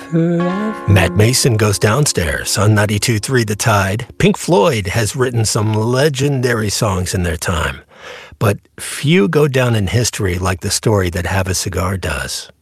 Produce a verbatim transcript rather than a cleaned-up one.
Matt Mason goes downstairs on ninety-two point three The Tide. Pink Floyd has written some legendary songs in their time, but few go down in history like the story that Have a Cigar does.